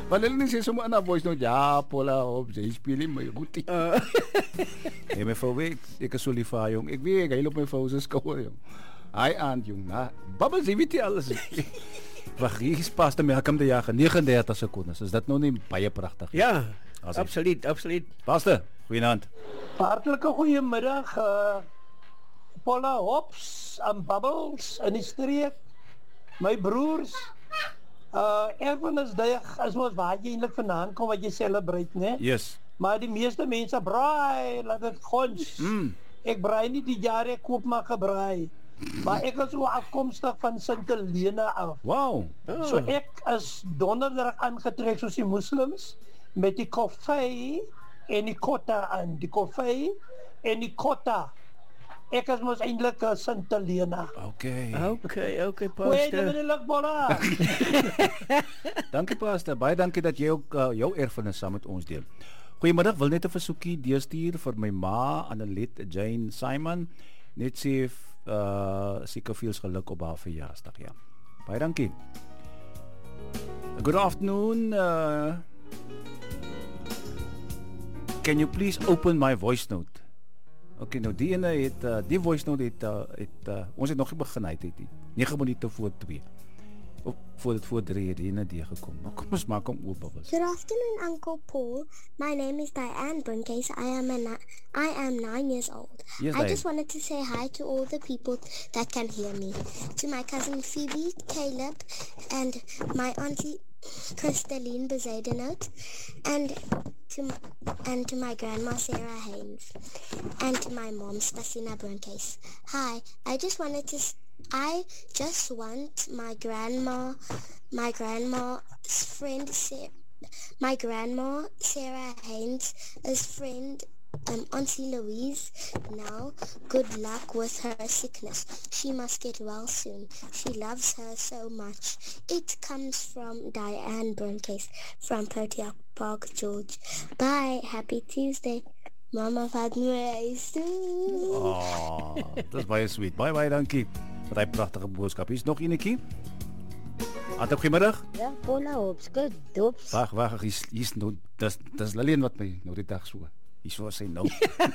Maar hulle nie sê sommer in 'n voice note, ja, Paula, op sy speel my goed. Hey, my vrou weet, ek is so lief vir haar, jong. Ek weet, hy loop my vrou se skouer, jong. Hy aan, jong. Na, Bubbles, jy weet jy alles. Wag, hier is pas te Malcolm die Jager, 39 sekondes. Is dit nou nie baie pragtig? Ja, absoluut. Paste, goeienaand. Hartlike goeiemiddag, Paula Hops en Bubbles in die streek, my broers. Erfenisdag is mos waar jy eintlik vandaan kom wat jy celebrate, né? Yes. Maar die meeste mense braai, laat dit gons. Ek braai nie die jaar, ek koop maar gebraai. Maar ek is ook afkomstig van Sint Helena af. Wow. So ek is donderdag aangetrek soos die moslims met die koffie en die kotta aan. Die koffie en die kotta. Ek is mos eintlik 'n Sint Helena. Okay, Wait, Pastor. meneer Bola. Dankie Paste. Baie dankie dat jy ook jou erfenis saam met ons deel. Goeiemiddag, wil net 'n versoekie deurstuur vir my ma, Annelet Jane Simon. Net sê seker veel geluk op haar verjaarsdag, ja. Baie dankie. Good afternoon. Can you please open my voice note? Okay, nou die ene het die voice note het ons het nog nie begin uit het nie. 9 minute voor 2. Of voor 3 het die ene die gekom. Maar kom ons maak hom oop. Good afternoon, Uncle Paul. My name is Diane Bruncase. I am 9 years old. Yes, I Diane. just wanted to say hi to all the people that can hear me. To my cousin Phoebe, Caleb, and my auntie Christaline Bezuidenhout, and to my grandma Sarah Haynes, and to my mom Spasina Bruncase. Hi, I just want my grandma Sarah Haynes' friend Auntie Louise. Now, good luck with her sickness. She must get well soon. She loves her so much. It comes from Diane Bruncase from Protea Park, George. Bye. Happy Tuesday. Mama vat my huis toe. Dit is baie sweet. Baie dankie vir daai pragtige boodskap. Hier's nog enetjie. Goeiemiddag. Ja, Paula Hops, goed dops. Wag, hier's nou dis Lillian wat my nou die dag so. Hier so sê nou.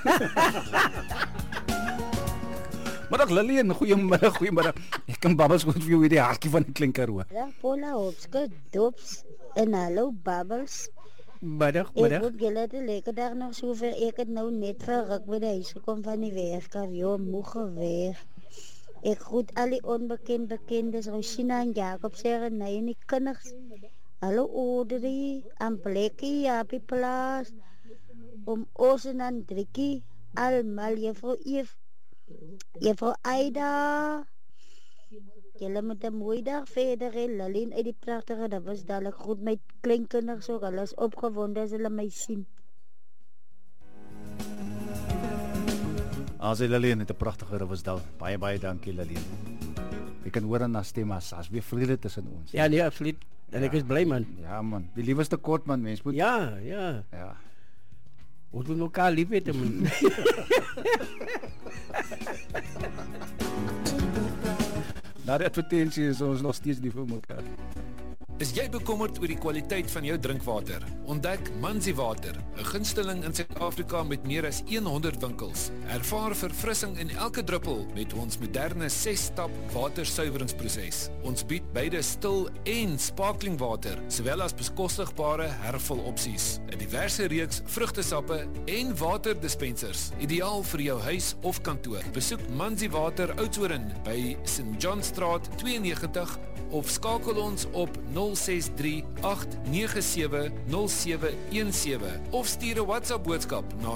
Maar Lillian, goeiemiddag. Ek kan Bubbles goed vir jou hierdie hartjie van die Klinkeroo. Ja, Paula Hops, goed dops. En hallo Bubbles. Middag. Ek moet julle 'n lekker dag nog so vir ek het nou net verruk by die huis gekom van die werk af, joh, moeg geweeg. Ek groet al die onbekendes, Rosina en Jacob Serenay en die kinders. Hallo Audrey, en Blekkie, Jaapie Plaas, Oos en Andriekie, almal, juffrou Eve, juffrou Aida. Julle met 'n mooi dag verder, Lillian uit die pragtige, dat was dadelijk goed met kleinkinders ook, hulle is opgewonde as hulle my sien. As Lillian het 'n pragtige Rivesdal. Baie dankie Lillian. Jy kan hoor aan haar stem as weer vrede tussen ons. Ja, nee, absoluut. En ek is bly, man. Ja man, die liefde is te kort man, mens moet Ja. Ons moet mekaar lief hê, man. Na die advertensie is ons nog steeds lief vir mekaar. Is jy bekommerd oor die kwaliteit van jou drinkwater? Ontdek Manzi Water, 'n gunsteling in Suid-Afrika met meer as 100 winkels. Ervaar verfrissing in elke druppel met ons moderne 6-stap watersuiweringsproses. Ons bied beide stil en sparkling water, sowel as bekostigbare hervulopsies. 'n Diverse reeks vrugtesappe en waterdispensers, ideaal vir jou huis of kantoor. Besoek Manzi Water Oudtshoorn by St. John Straat 92 of skakel ons op 063-897-0717 of stuur 'n WhatsApp boodskap na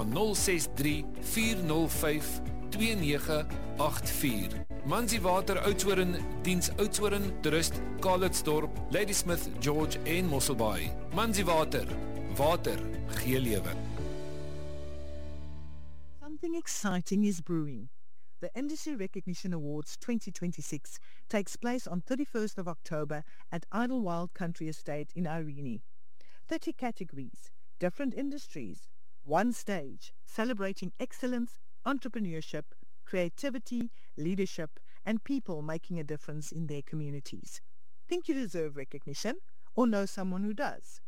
063-405-2984. Manzi Water Oudtshoorn diens Oudtshoorn, Trust, Calitzdorp, Ladysmith, George en Mosselbaai. Manzi Water, water gee lewe. Something exciting is brewing. The Industry Recognition Awards 2026 takes place on 31st of October at Idlewild Country Estate in Irene. 30 categories, different industries, one stage, celebrating excellence, entrepreneurship, creativity, leadership, and people making a difference in their communities. Think you deserve recognition or know someone who does?